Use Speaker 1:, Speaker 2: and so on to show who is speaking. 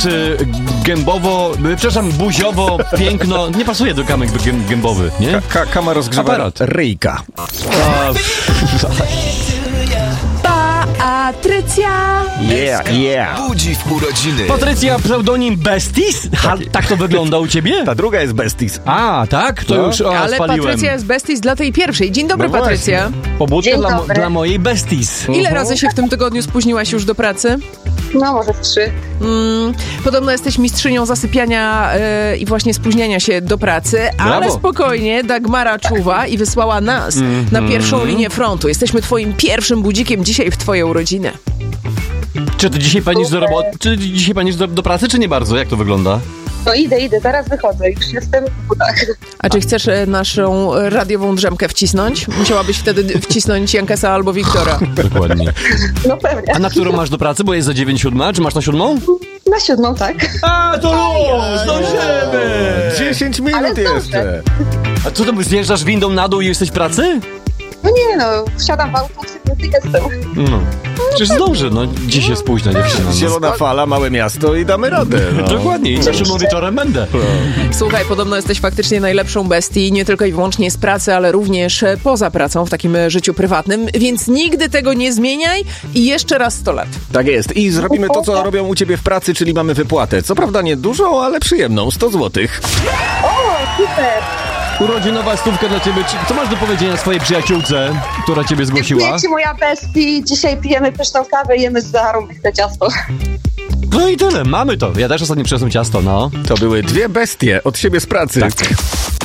Speaker 1: Czy gębowo, przepraszam, buziowo, piękno, nie pasuje do kamek gębowy, nie?
Speaker 2: Kama rozgrzewa
Speaker 1: Aparat.
Speaker 2: ryjka.
Speaker 3: Patrycja!
Speaker 2: Yeah.
Speaker 4: Budzi w urodziny.
Speaker 1: Patrycja, pseudonim Besties? Tak to wygląda u ciebie?
Speaker 2: Ta druga jest Besties.
Speaker 1: A, tak? To
Speaker 2: No.
Speaker 1: już
Speaker 3: Ale
Speaker 1: spaliłem.
Speaker 3: Patrycja jest besties dla tej pierwszej. Dzień dobry,
Speaker 2: No właśnie.
Speaker 3: Patrycja.
Speaker 1: Pobudka
Speaker 5: Dzień
Speaker 1: dla,
Speaker 5: dobry.
Speaker 1: dla mojej Besties.
Speaker 3: Ile razy się w tym tygodniu spóźniłaś już do pracy?
Speaker 5: No, może 3.
Speaker 3: Podobno jesteś mistrzynią zasypiania i właśnie spóźniania się do pracy, ale
Speaker 1: Brawo.
Speaker 3: spokojnie, Dagmara czuwa i wysłała nas na pierwszą linię frontu. Jesteśmy twoim pierwszym budzikiem dzisiaj w twoje urodziny.
Speaker 1: Czy ty dzisiaj panisz do roboty? Czy dzisiaj panisz do pracy, czy nie bardzo? Jak to wygląda?
Speaker 5: No idę, zaraz wychodzę. Już jestem w butach.
Speaker 3: A czy chcesz naszą radiową drzemkę wcisnąć? Musiałabyś wtedy wcisnąć Jankesa albo Wiktora.
Speaker 1: Dokładnie.
Speaker 5: No pewnie.
Speaker 1: A na którą masz do pracy? Bo jest za 9:07, czy masz na 7?
Speaker 5: Na 7, tak.
Speaker 1: A, to luz! Zdążymy!
Speaker 2: 10 minut
Speaker 5: Ale zdążę.
Speaker 2: jeszcze.
Speaker 1: A co ty, zjeżdżasz windą na dół i jesteś w pracy?
Speaker 5: No nie no, wsiadam w auto, i jestem.
Speaker 1: No. Przecież zdąży, no. Dziś jest późna dziewczyna. No.
Speaker 2: Zielona fala, małe miasto i damy radę. No.
Speaker 1: Dokładnie, i zeszłym wieczorem będę.
Speaker 3: Słuchaj, podobno jesteś faktycznie najlepszą bestii, nie tylko i wyłącznie z pracy, ale również poza pracą, w takim życiu prywatnym, więc nigdy tego nie zmieniaj i jeszcze raz 100 lat.
Speaker 2: Tak jest. I zrobimy to, co robią u ciebie w pracy, czyli mamy wypłatę. Co prawda nie dużą, ale przyjemną. 100 złotych.
Speaker 5: Super.
Speaker 1: Urodzinowa stówka dla ciebie. Co masz do powiedzenia swojej przyjaciółce, która ciebie zgłosiła?
Speaker 5: Dziękuję ci, moja bestii. Dzisiaj pijemy pyszną kawę, jemy zarąbiste ciasto.
Speaker 1: No i tyle, mamy to. Ja też ostatnio przyniosłem ciasto, no.
Speaker 2: To były dwie bestie od siebie z pracy.
Speaker 1: Tak.